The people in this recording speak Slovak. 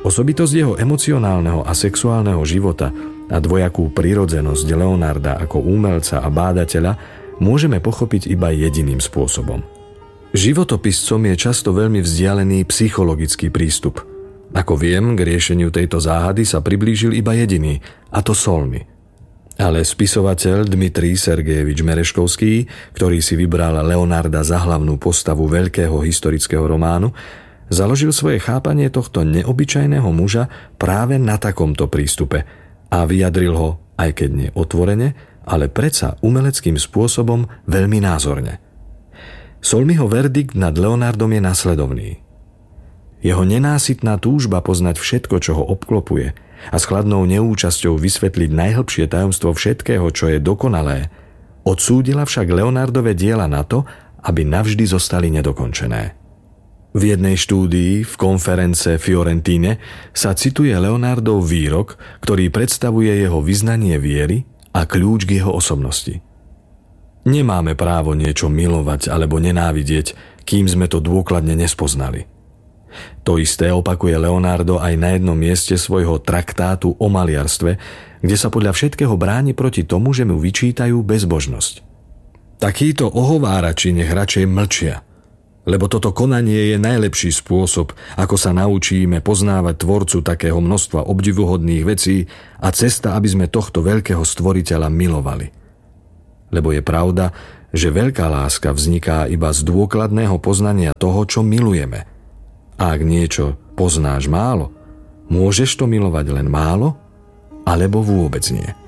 Osobitosť jeho emocionálneho a sexuálneho života a dvojakú prirodzenosť Leonarda ako umelca a bádateľa môžeme pochopiť iba jediným spôsobom. Životopiscom je často veľmi vzdialený psychologický prístup. Ako viem, k riešeniu tejto záhady sa priblížil iba jediný, a to Solmy. Ale spisovateľ Dmitrij Sergejevič Mereškovský, ktorý si vybral Leonarda za hlavnú postavu veľkého historického románu, založil svoje chápanie tohto neobyčajného muža práve na takomto prístupe a vyjadril ho, aj keď nie otvorene, ale predsa umeleckým spôsobom veľmi názorne. Solmyho verdikt nad Leonardom je nasledovný. Jeho nenásytná túžba poznať všetko, čo ho obklopuje a s chladnou neúčasťou vysvetliť najhlbšie tajomstvo všetkého, čo je dokonalé, odsúdila však Leonardove diela na to, aby navždy zostali nedokončené. V jednej štúdii v konference Fiorentíne sa cituje Leonardov výrok, ktorý predstavuje jeho vyznanie viery a kľúč k jeho osobnosti. Nemáme právo niečo milovať alebo nenávidieť, kým sme to dôkladne nespoznali. To isté opakuje Leonardo aj na jednom mieste svojho traktátu o maliarstve, kde sa podľa všetkého bráni proti tomu, že mu vyčítajú bezbožnosť. Takíto ohovárači nech radšej mlčia, lebo toto konanie je najlepší spôsob, ako sa naučíme poznávať tvorcu takého množstva obdivuhodných vecí a cesta, aby sme tohto veľkého stvoriteľa milovali. Lebo je pravda, že veľká láska vzniká iba z dôkladného poznania toho, čo milujeme. A ak niečo poznáš málo, môžeš to milovať len málo, alebo vôbec nie.